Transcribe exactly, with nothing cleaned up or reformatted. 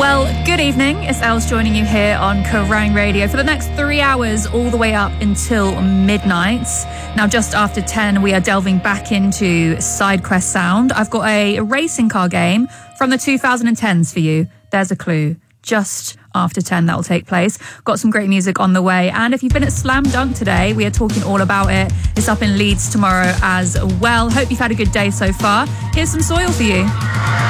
Well, good evening. It's Els joining you here on Kerrang Radio for the next three hours, all the way up until midnight. Now, just after ten, we are delving back into SideQuest sound. I've got a racing car game from the two thousand tens for you. There's a clue. Just after ten, that will take place. Got some great music on the way. And if you've been at Slam Dunk today, we are talking all about it. It's up in Leeds tomorrow as well. Hope you've had a good day so far. Here's some Soil for you.